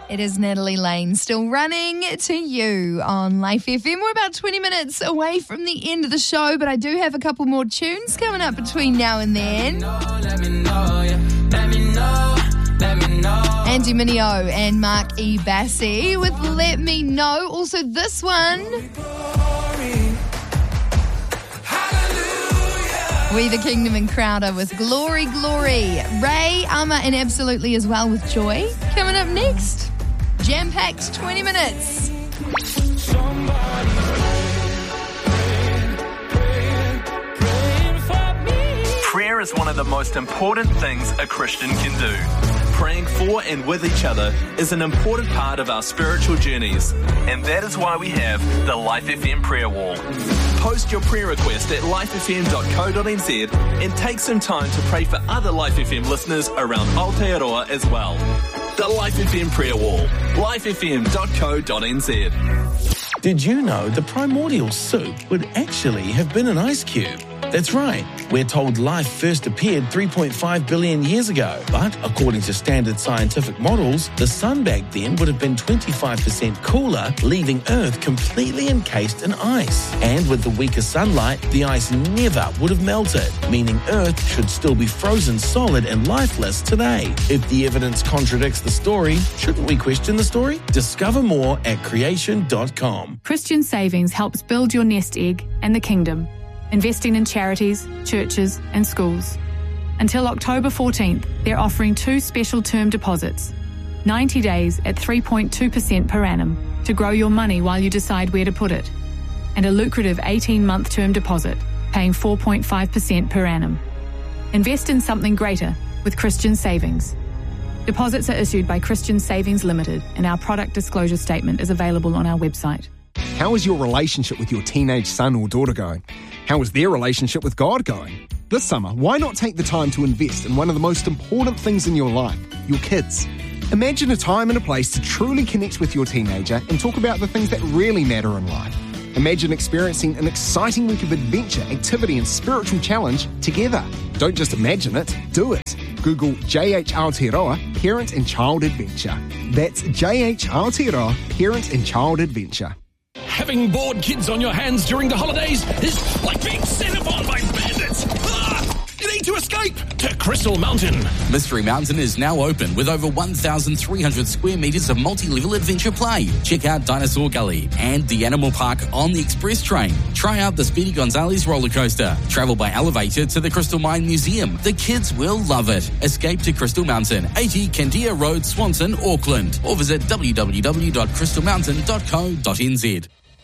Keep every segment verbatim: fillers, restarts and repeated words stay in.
It is Natalie Lane, still running to you on Life F M. We're about twenty minutes away from the end of the show, but I do have a couple more tunes coming up between now and then. Let me know, yeah. Let me know, let me know. Andy Mineo and Mark E. Bassi with Let Me Know. Also this one. We the Kingdom and Crowder with Glory, Glory. Ray, Amma and Absolutely as well with Joy. Coming up next. Jam-packed twenty minutes. Prayer is one of the most important things a Christian can do. Praying for and with each other is an important part of our spiritual journeys, and that is why we have the Life F M prayer wall. Post your prayer request at life f m dot co dot n z and take some time to pray for other Life F M listeners around Aotearoa as well. The Life F M prayer wall, life f m dot co dot n z. Did you know the primordial soup would actually have been an ice cube? That's right. We're told life first appeared three point five billion years ago. But according to standard scientific models, the sun back then would have been twenty-five percent cooler, leaving Earth completely encased in ice. And with the weaker sunlight, the ice never would have melted, meaning Earth should still be frozen solid and lifeless today. If the evidence contradicts the story, shouldn't we question the story? Discover more at creation dot com. Christian Savings helps build your nest egg and the kingdom, investing in charities, churches and schools. Until October fourteenth, they're offering two special term deposits, ninety days at three point two percent per annum to grow your money while you decide where to put it, and a lucrative eighteen-month term deposit paying four point five percent per annum. Invest in something greater with Christian Savings. Deposits are issued by Christian Savings Limited, and our product disclosure statement is available on our website. How is your relationship with your teenage son or daughter going? How is their relationship with God going? This summer, why not take the time to invest in one of the most important things in your life, your kids? Imagine a time and a place to truly connect with your teenager and talk about the things that really matter in life. Imagine experiencing an exciting week of adventure, activity and spiritual challenge together. Don't just imagine it, do it. Google J H Aotearoa Parent and Child Adventure. That's J H Aotearoa Parent and Child Adventure. Having bored kids on your hands during the holidays is like being set upon by bandits. Ah! You need to escape to Crystal Mountain. Mystery Mountain is now open with over one thousand three hundred square metres of multi-level adventure play. Check out Dinosaur Gully and the Animal Park on the Express Train. Try out the Speedy Gonzales roller coaster. Travel by elevator to the Crystal Mine Museum. The kids will love it. Escape to Crystal Mountain, eighty Candia Road, Swanson, Auckland. Or visit w w w dot crystal mountain dot co dot n z.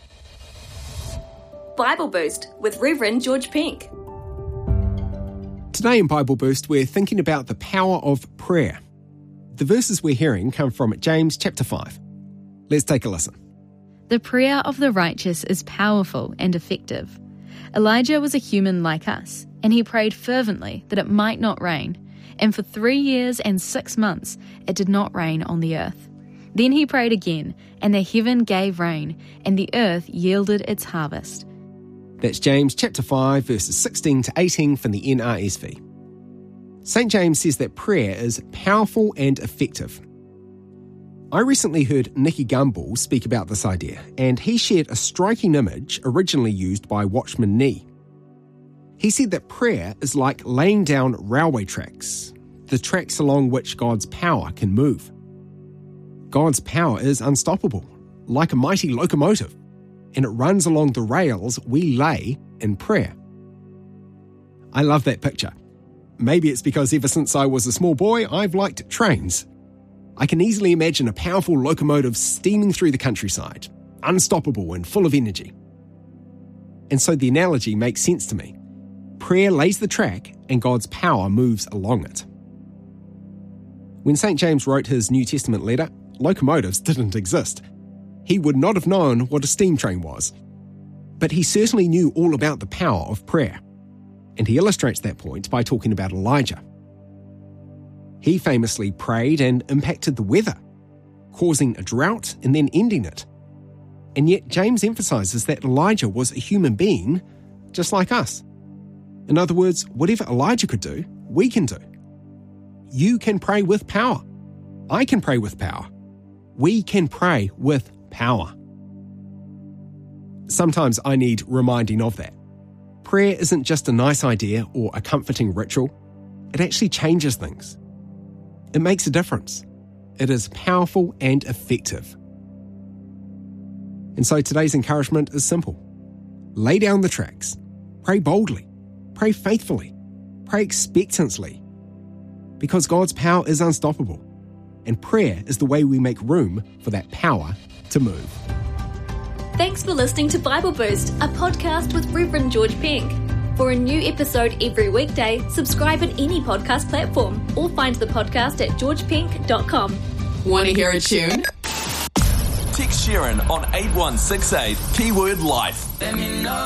Bible Boost with Reverend George Pink. Today in Bible Boost, we're thinking about the power of prayer. The verses we're hearing come from James chapter five. Let's take a listen. The prayer of the righteous is powerful and effective. Elijah was a human like us, and he prayed fervently that it might not rain. And for three years and six months it did not rain on the earth. Then he prayed again, and the heaven gave rain, and the earth yielded its harvest. That's James chapter five, verses sixteen to eighteen from the N R S V. Saint James says that prayer is powerful and effective. I recently heard Nicky Gumbel speak about this idea, and he shared a striking image originally used by Watchman Nee. He said that prayer is like laying down railway tracks, the tracks along which God's power can move. God's power is unstoppable, like a mighty locomotive, and it runs along the rails we lay in prayer. I love that picture. Maybe it's because ever since I was a small boy, I've liked trains. I can easily imagine a powerful locomotive steaming through the countryside, unstoppable and full of energy. And so the analogy makes sense to me. Prayer lays the track and God's power moves along it. When Saint James wrote his New Testament letter, locomotives didn't exist. He would not have known what a steam train was. But he certainly knew all about the power of prayer. And he illustrates that point by talking about Elijah. He famously prayed and impacted the weather, causing a drought and then ending it. And yet James emphasizes that Elijah was a human being just like us. In other words, whatever Elijah could do, we can do. You can pray with power. I can pray with power. we can pray with power. Sometimes I need reminding of that. Prayer isn't just a nice idea or a comforting ritual. It actually changes things. It makes a difference. It is powerful and effective. And so today's encouragement is simple. Lay down the tracks. Pray boldly. Pray faithfully. Pray expectantly. Because God's power is unstoppable. And prayer is the way we make room for that power to move. Thanks for listening to Bible Boost, a podcast with Reverend George Pink. For a new episode every weekday, subscribe at any podcast platform or find the podcast at george pink dot com. Want to hear a tune? Text Sharon on eight one six eight, keyword life. Let me know.